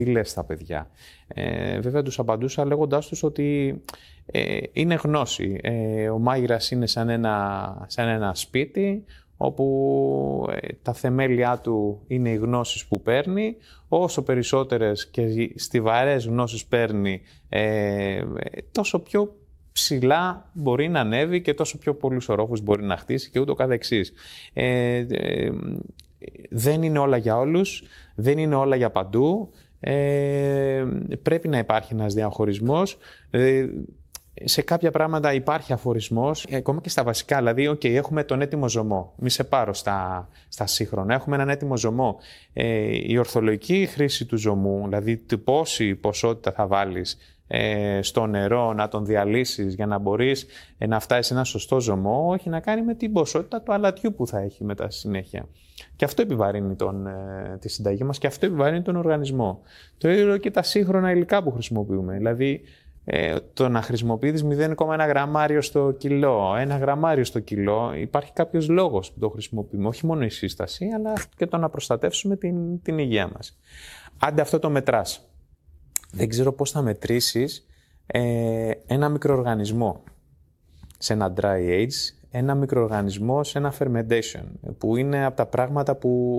λες στα παιδιά. Βέβαια τους απαντούσα λέγοντάς τους ότι είναι γνώση. Ο μάγειρας είναι σαν ένα σπίτι, όπου τα θεμέλια του είναι οι γνώσεις που παίρνει. Όσο περισσότερες και στιβαρές γνώσεις παίρνει, τόσο πιο ψηλά μπορεί να ανέβει και τόσο πιο πολλούς ορόφους μπορεί να χτίσει και ούτω καθεξής. Δεν είναι όλα για όλους, δεν είναι όλα για παντού. Πρέπει να υπάρχει ένας διαχωρισμός. Σε κάποια πράγματα υπάρχει αφορισμός, ακόμα και στα βασικά. Δηλαδή, έχουμε τον έτοιμο ζωμό. Μη σε πάρω στα σύγχρονα. Έχουμε έναν έτοιμο ζωμό. Η ορθολογική χρήση του ζωμού, δηλαδή πόση ποσότητα θα βάλεις στο νερό, να τον διαλύσεις για να μπορείς να φτάσεις σε ένα σωστό ζωμό, έχει να κάνει με την ποσότητα του αλατιού που θα έχει μετά στη συνέχεια. Και αυτό επιβαρύνει τη συνταγή μας και αυτό επιβαρύνει τον οργανισμό. Το ίδιο και τα σύγχρονα υλικά που χρησιμοποιούμε. Δηλαδή, το να χρησιμοποιείς 0,1 γραμμάριο στο κιλό, 1 γραμμάριο στο κιλό, υπάρχει κάποιος λόγος που το χρησιμοποιούμε. Όχι μόνο η σύσταση, αλλά και το να προστατεύσουμε την υγεία μας. Άντε αυτό το μετράς. Δεν ξέρω πώς θα μετρήσεις ένα μικροοργανισμό σε ένα dry age, ένα μικροοργανισμό σε ένα fermentation, που είναι από τα πράγματα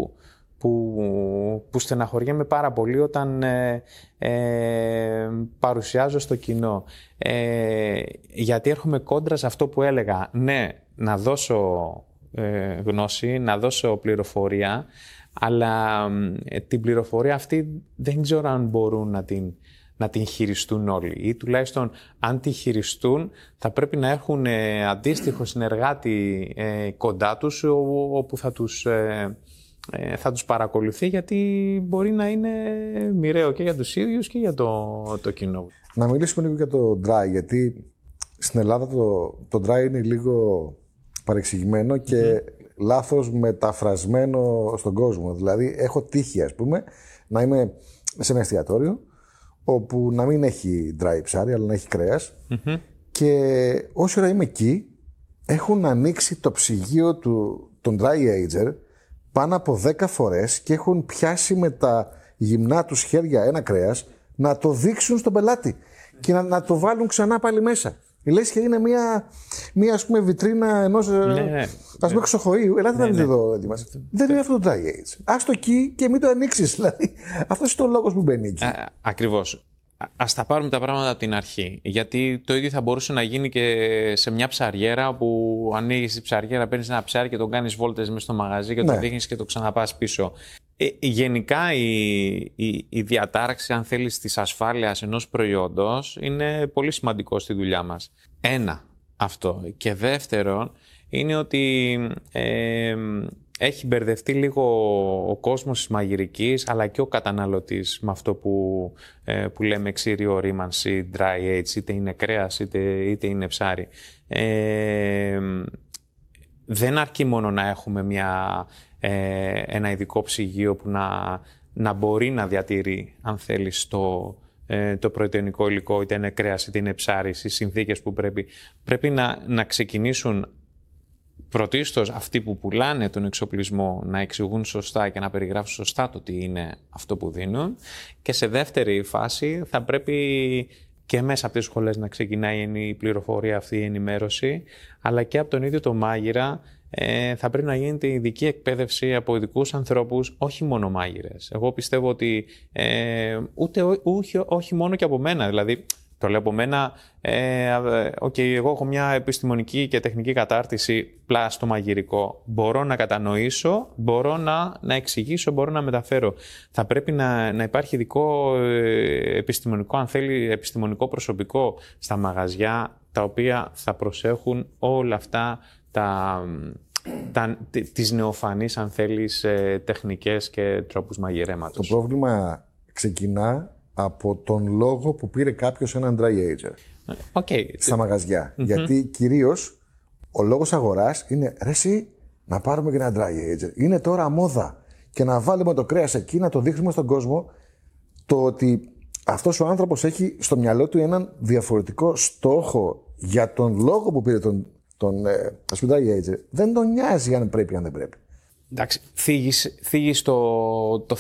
που στεναχωριέμαι πάρα πολύ όταν παρουσιάζω στο κοινό. Γιατί έρχομαι κόντρα σε αυτό που έλεγα. Ναι, να δώσω γνώση, να δώσω πληροφορία, αλλά την πληροφορία αυτή δεν ξέρω αν μπορούν να την χειριστούν όλοι. Ή τουλάχιστον αν τη χειριστούν θα πρέπει να έχουν αντίστοιχο συνεργάτη κοντά τους, όπου θα τους παρακολουθεί, γιατί μπορεί να είναι μοιραίο και για τους ίδιους και για το κοινό. Να μιλήσουμε λίγο για το dry, γιατί στην Ελλάδα το dry είναι λίγο παρεξηγημένο και λάθος μεταφρασμένο στον κόσμο. Δηλαδή, έχω τύχει, ας πούμε, να είμαι σε ένα εστιατόριο όπου να μην έχει dry ψάρι, αλλά να έχει κρέας. Και όση ώρα είμαι εκεί, έχουν ανοίξει το ψυγείο των dry ager πάνω από 10 φορές και έχουν πιάσει με τα γυμνά τους χέρια ένα κρέας να το δείξουν στον πελάτη και να το βάλουν ξανά πάλι μέσα. Λες και είναι μία ας πούμε βιτρίνα ενός ας πούμε ξοχοείου. Ελάτε να δείτε εδώ. Δεν είναι αυτό το dry age. Ας το εκεί και μην το ανοίξεις. Δηλαδή, αυτός είναι ο λόγος που μπαίνει εκεί. Ακριβώς. Ας τα πάρουμε τα πράγματα από την αρχή. Γιατί το ίδιο θα μπορούσε να γίνει και σε μια ψαριέρα, που ανοίγεις τη ψαριέρα, παίρνεις ένα ψάρι και τον κάνεις βόλτες μέσα στο μαγαζί και το δείχνεις και το ξαναπάς πίσω. Γενικά η διατάραξη, αν θέλεις, της ασφάλειας ενός προϊόντος είναι πολύ σημαντικό στη δουλειά μας. Ένα, αυτό. Και δεύτερον, είναι ότι έχει μπερδευτεί λίγο ο κόσμος της μαγειρικής, αλλά και ο καταναλωτής με αυτό που λέμε ξύριο ρήμανση, dry age, είτε είναι κρέας είτε είναι ψάρι. Δεν αρκεί μόνο να έχουμε ένα ειδικό ψυγείο που να μπορεί να διατηρεί, αν θέλεις, το πρωτεϊνικό υλικό, είτε είναι κρέας είτε είναι ψάρι, στις συνθήκες που πρέπει να ξεκινήσουν πρωτίστως αυτοί που πουλάνε τον εξοπλισμό να εξηγούν σωστά και να περιγράφουν σωστά το τι είναι αυτό που δίνουν, και σε δεύτερη φάση θα πρέπει και μέσα από τις σχολές να ξεκινάει η πληροφορία αυτή, η ενημέρωση, αλλά και από τον ίδιο το μάγειρα θα πρέπει να γίνεται ειδική εκπαίδευση από ειδικούς ανθρώπους, όχι μόνο μάγειρες. Εγώ πιστεύω ότι όχι μόνο και από μένα, δηλαδή το λέω από μένα, εγώ έχω μια επιστημονική και τεχνική κατάρτιση πλά στο μαγειρικό. Μπορώ να κατανοήσω, μπορώ να εξηγήσω, μπορώ να μεταφέρω. Θα πρέπει να υπάρχει ειδικό επιστημονικό, αν θέλει, επιστημονικό προσωπικό στα μαγαζιά, τα οποία θα προσέχουν όλα αυτά τις νεοφανείς, αν θέλεις, τεχνικές και τρόπους μαγειρέματος. Το πρόβλημα ξεκινά από τον λόγο που πήρε κάποιος έναν dry ager στα μαγαζιά. Γιατί κυρίως ο λόγος αγοράς είναι ρε εσύ, να πάρουμε και ένα dry ager. Είναι τώρα μόδα. Και να βάλουμε το κρέας εκεί, να το δείχνουμε στον κόσμο, το ότι αυτός ο άνθρωπος έχει στο μυαλό του έναν διαφορετικό στόχο για τον λόγο που πήρε τον dry ager. Δεν τον νοιάζει αν πρέπει ή αν δεν πρέπει. Εντάξει, θίγεις το